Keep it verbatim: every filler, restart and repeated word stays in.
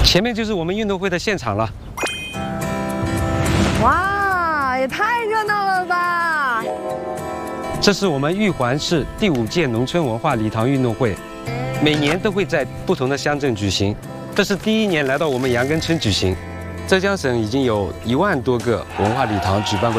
前面就是我们运动会的现场了。 哇，也太热闹了吧！ 这是我们玉环市第五届农村文化礼堂运动会，每年都会在不同的乡镇举行。这是第一年来到我们杨根村举行。浙江省已经有一万多个文化礼堂举办过。